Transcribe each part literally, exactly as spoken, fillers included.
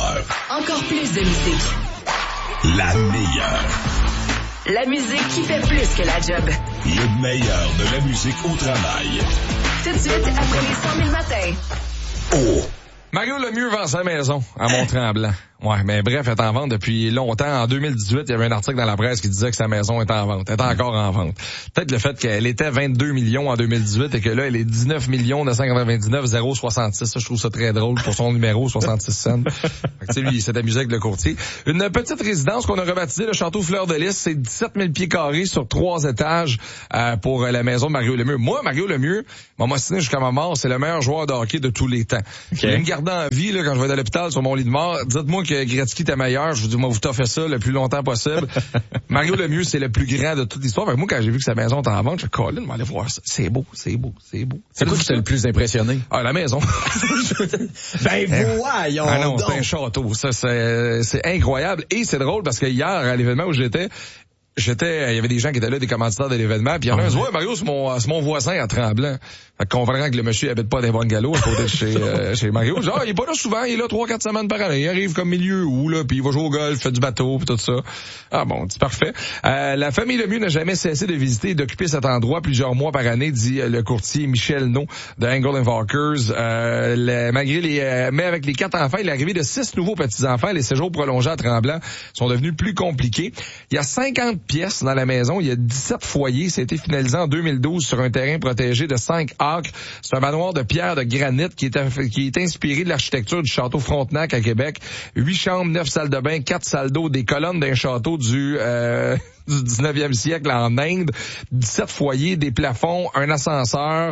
meilleure. Encore plus de musique. La meilleure. La musique qui fait plus que la job. Le meilleur de la musique au travail. Tout de suite, après les cent mille matins. Oh! Mario Lemieux vend sa maison à Mont-Tremblant. Ouais, mais bref, elle est en vente depuis longtemps. En deux mille dix-huit, il y avait un article dans la presse qui disait que sa maison est en vente. Elle est encore en vente. Peut-être le fait qu'elle était vingt-deux millions en deux mille dix-huit et que là, elle est dix-neuf millions neuf cent quatre-vingt-dix-neuf mille soixante-six. Ça, je trouve ça très drôle pour son numéro, soixante-six cents. Tu sais, lui, il s'est amusé avec le courtier. Une petite résidence qu'on a rebaptisée le Château Fleur de Lys. C'est dix-sept mille pieds carrés sur trois étages euh, pour la maison de Mario Lemieux. Moi, Mario Lemieux, m'a mossiné jusqu'à ma mort, c'est le meilleur joueur de hockey de tous les temps. Okay. Il me gardait en vie là, quand je vais à l'hôpital sur mon lit de mort. Dites-moi que Gretzky était meilleur. Je vous dis, moi, vous t'offrez ça le plus longtemps possible. Mario Lemieux, c'est le plus grand de toute l'histoire. Moi, quand j'ai vu que sa maison était en vente, je suis dit, aller voir ça. C'est beau, c'est beau, c'est beau. C'est quoi qui t'a le plus impressionné? Ah, la maison. Ben, voyons. Ah non, donc. c'est un château. Ça, c'est, c'est incroyable. Et c'est drôle parce que hier, à l'événement où j'étais, J'étais, il y avait des gens qui étaient là, des commanditaires de l'événement, puis il y en a un qui dit, ouais, Mario, c'est mon, c'est mon voisin à Tremblant. Fait qu'on comprend que le monsieur habite pas dans les bungalows à côté de chez, euh, chez Mario. Je dis, ah, il est pas là souvent, il est là trois, quatre semaines par année. Il arrive comme milieu où, là, puis il va jouer au golf, fait du bateau, puis tout ça. Ah bon, c'est parfait. Euh, la famille Lemieux n'a jamais cessé de visiter et d'occuper cet endroit plusieurs mois par année, dit le courtier Michel No de Engel and Walkers. Euh, le, malgré les, euh, mais avec les quatre enfants et l'arrivée de six nouveaux petits-enfants, les séjours prolongés à Tremblant sont devenus plus compliqués. Il y a cinquante pièces dans la maison. Il y a dix-sept foyers. Ça a été finalisé en deux mille douze sur un terrain protégé de cinq acres. C'est un manoir de pierre de granit qui est, qui est inspiré de l'architecture du château Frontenac à Québec. Huit chambres, neuf salles de bain, quatre salles d'eau, des colonnes d'un château du... Euh, du dix-neuvième siècle en Inde, dix-sept foyers, des plafonds, un ascenseur,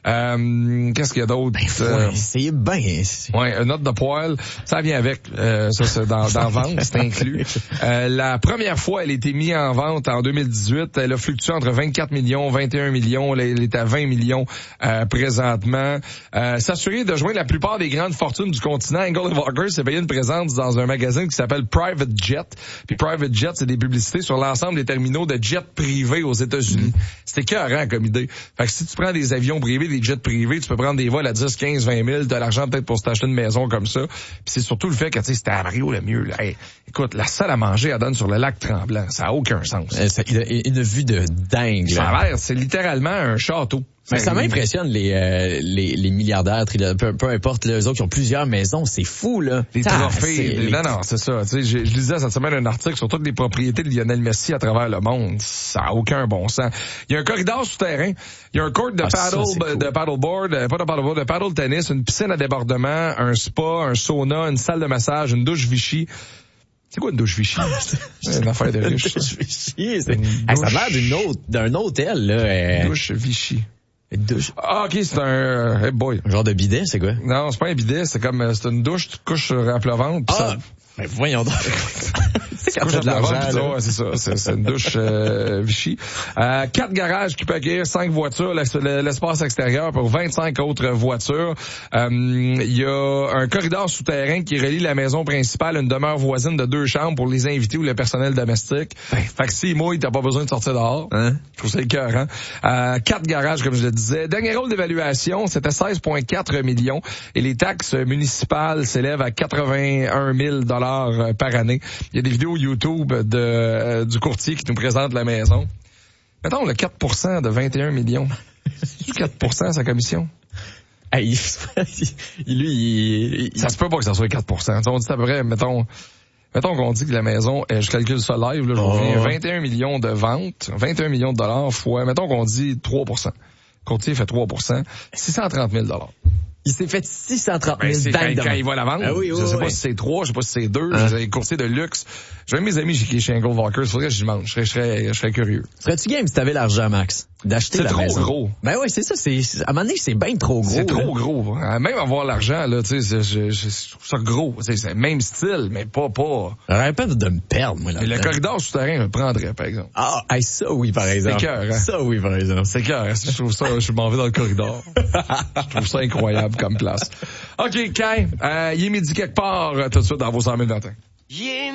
euh, qu'est-ce qu'il y a d'autre? Ben, euh, c'est bien. Ouais, une note de poêle, ça vient avec, euh, ça c'est dans, dans vente, c'est inclus. Euh, la première fois, elle a été mise en vente en deux mille dix-huit, elle a fluctué entre vingt-quatre millions, vingt et un millions, elle est à vingt millions euh, présentement. Euh, s'assurer de joindre la plupart des grandes fortunes du continent, Engel and Walkers s'est payé une présence dans un magazine qui s'appelle Private Jet. Puis Private Jet, c'est des publicités sur l'ensemble des terminaux de jets privés aux États-Unis. Mmh. C'était écœurant comme idée. Fait que si tu prends des avions privés, des jets privés, tu peux prendre des vols à dix, quinze, vingt mille, t'as l'argent peut-être pour t'acheter une maison comme ça. Puis c'est surtout le fait que, tu sais, c'était à Mario Lemieux, là. Hey, écoute, la salle à manger, elle donne sur le lac Tremblant. Ça a aucun sens. Euh, ça, il a une vue de dingue, là. Ça a l'air, c'est littéralement un château. Mais ça m'impressionne les, euh, les les milliardaires, peu, peu importe les autres qui ont plusieurs maisons, c'est fou là. Les ah, trophées, les... non non, c'est ça. Tu sais, je, je lisais cette semaine un article sur toutes les propriétés de Lionel Messi à travers le monde. Ça a aucun bon sens. Il y a un corridor souterrain, il y a un court de ah, paddle, ça, cool. de paddleboard, pas de paddleboard, de paddle tennis, une piscine à débordement, un spa, un sauna, une salle de massage, une douche Vichy. C'est quoi une douche Vichy? C'est une affaire de riche. Une douche Vichy, c'est... Douche... Hey, ça a l'air d'une autre, d'un hôtel là. Euh... Douche Vichy. Douche. Ah, ok, c'est un, hey boy. Un genre de bidet, c'est quoi? Non, c'est pas un bidet, c'est comme, c'est une douche, tu te couches à plat ventre, pis ah, ça... Mais voyons donc. C'est quand de l'argent, ouais, c'est ça. C'est, c'est une douche euh, Vichy. Euh, quatre garages qui peuvent accueillir cinq voitures, l'espace extérieur pour vingt-cinq autres voitures. Euh, il y a un corridor souterrain qui relie la maison principale à une demeure voisine de deux chambres pour les invités ou le personnel domestique. Ben, fait que s'il mouille, t'as pas besoin de sortir dehors. Hein? Je trouve ça écœurant. Euh, quatre garages, comme je le disais. Dernier rôle d'évaluation, c'était seize virgule quatre millions et les taxes municipales s'élèvent à quatre-vingt-un mille dollars par année. Il y a des vidéos YouTube de euh, du courtier qui nous présente la maison. Mettons le quatre pour cent de vingt et un millions. C'est quatre pour cent sa commission. Hey, il, lui, il, il... Ça se peut pas que ça soit quatre pour cent. On dit à peu près, mettons, mettons qu'on dit que la maison, je calcule ça live, là, je reviens, oh. vingt et un millions de ventes, vingt et un millions de dollars fois, mettons qu'on dit trois pour cent. Le courtier fait trois pour cent, six cent trente mille dollars. Il s'est fait six cent trente mille ben, dingues. Quand, quand il va la vendre, ah oui, oui, je sais oui. pas si c'est trois, je sais pas si c'est deux, hein? Je sais, courtier de luxe. J'ai mes amis qui chez Engel Walkers, faudrait que j'y mange. Je serais, je serais, je serais curieux. Serais-tu game si t'avais l'argent, Max? D'acheter la maison? C'est trop gros. Ben oui, c'est ça, c'est, à un moment donné, c'est bien trop gros. C'est trop là. gros. Même avoir l'argent, là, tu sais, je, je, je trouve ça gros. C'est le même style, mais pas, pas. J'aurais pas de me perdre, moi, là. Mais le corridor souterrain, je le prendrais, par exemple. Ah, hey, ça oui, par exemple. C'est cœur, hein? Ça oui, par exemple. C'est cœur. Je trouve ça, je m'en vais dans le corridor. Je trouve ça incroyable comme place. OK, Kai, euh, il est midi quelque part, tout de suite dans vos cent mille matins. Yeah.